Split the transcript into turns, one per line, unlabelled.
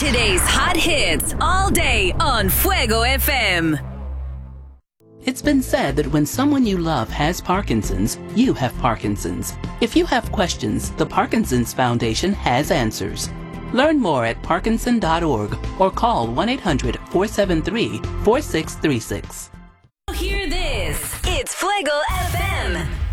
Today's hot hits all day on Fuego FM.
It's been said that when someone you love has Parkinson's, you have Parkinson's. If you have questions, the Parkinson's Foundation has answers. Learn more at parkinson.org or call 1-800-473-4636.
Hear this. It's Fuego FM.